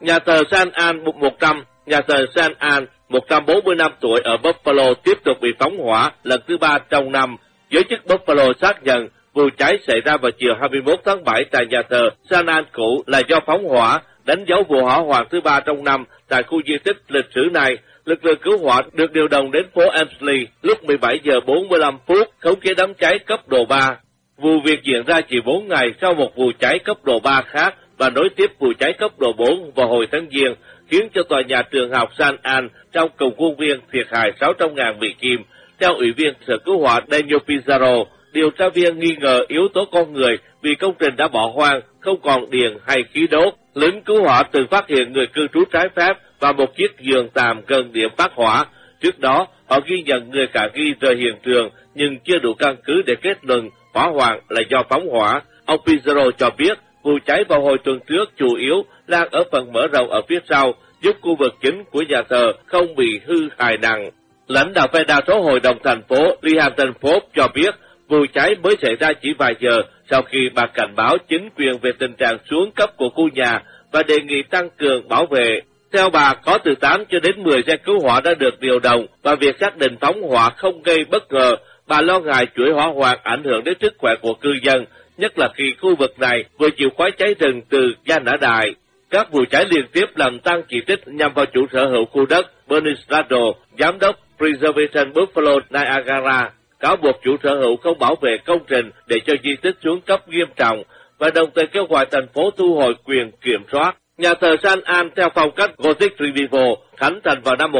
Nhà thờ San An 100, nhà thờ San An 140 năm tuổi ở Buffalo tiếp tục bị phóng hỏa lần thứ 3 trong năm. Giới chức Buffalo xác nhận vụ cháy xảy ra vào chiều 21 tháng 7 tại nhà thờ San An cũ là do phóng hỏa, đánh dấu vụ hỏa hoạn thứ 3 trong năm tại khu di tích lịch sử này. Lực lượng cứu hỏa được điều động đến phố Emsley lúc 17 giờ 45 phút, khống chế đám cháy cấp độ 3. Vụ việc diễn ra chỉ 4 ngày sau một vụ cháy cấp độ 3 khác và nối tiếp vụ cháy cấp độ 4 vào hồi tháng Giêng, khiến cho tòa nhà trường học San An trong cùng khuôn viên thiệt hại 600.000 Mỹ Kim. Theo Ủy viên Sở Cứu hỏa Daniel Pizarro, điều tra viên nghi ngờ yếu tố con người vì công trình đã bỏ hoang, không còn điện hay khí đốt. Lính cứu hỏa từng phát hiện người cư trú trái phép và một chiếc giường tạm gần điểm phát hỏa. Trước đó, họ ghi nhận người khả nghi rời hiện trường, nhưng chưa đủ căn cứ để kết luận hỏa hoạn là do phóng hỏa. Ông Pizarro cho biết, vụ cháy vào hồi tuần trước chủ yếu lan ở phần mở rộng ở phía sau, giúp khu vực chính của nhà thờ không bị hư hại nặng. Lãnh đạo phe đa số hội đồng thành phố Lee Hampton Pope cho biết, vụ cháy mới xảy ra chỉ vài giờ sau khi bà cảnh báo chính quyền về tình trạng xuống cấp của khu nhà và đề nghị tăng cường bảo vệ. Theo bà, có từ 8 cho đến 10 xe cứu hỏa đã được điều động và việc xác định phóng hỏa không gây bất ngờ. Bà lo ngại chuỗi hỏa hoạn ảnh hưởng đến sức khỏe của cư dân, nhất là khi khu vực này vừa chịu khói cháy rừng từ Gia Nã Đại. Các vụ cháy liên tiếp làm tăng chỉ trích nhằm vào chủ sở hữu khu đất Bernie Straddle, giám đốc Preservation Buffalo Niagara, cáo buộc chủ sở hữu không bảo vệ công trình để cho di tích xuống cấp nghiêm trọng và đồng thời kêu gọi thành phố thu hồi quyền kiểm soát. Nhà thờ San An theo phong cách Gothic Revival khánh thành vào năm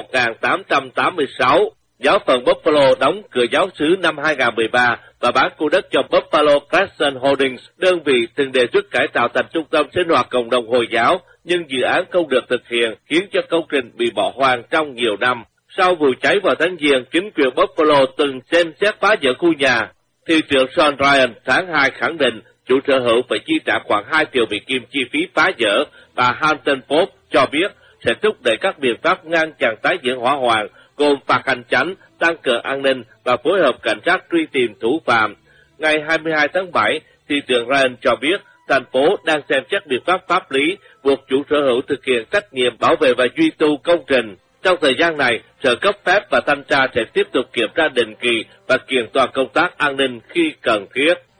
1886. Giáo phận Buffalo đóng cửa giáo xứ năm 2013 và bán khu đất cho Buffalo Crescent Holdings, đơn vị từng đề xuất cải tạo thành trung tâm sinh hoạt cộng đồng Hồi giáo, nhưng dự án không được thực hiện, khiến cho công trình bị bỏ hoang trong nhiều năm. Sau vụ cháy vào tháng Giêng, chính quyền Buffalo từng xem xét phá dỡ khu nhà. Thị trưởng Sean Ryan tháng 2 khẳng định chủ sở hữu phải chi trả khoảng 2 triệu Mỹ Kim chi phí phá dỡ. Bà Hampton Pope cho biết sẽ thúc đẩy các biện pháp ngăn chặn tái diễn hỏa hoạn, gồm phạt hành chánh, tăng cường an ninh và phối hợp cảnh sát truy tìm thủ phạm. Ngày 22 tháng 7, thị trưởng Ryan cho biết thành phố đang xem xét biện pháp pháp lý buộc chủ sở hữu thực hiện trách nhiệm bảo vệ và duy tu công trình. Trong thời gian này, sở cấp phép và thanh tra sẽ tiếp tục kiểm tra định kỳ và kiện toàn công tác an ninh khi cần thiết.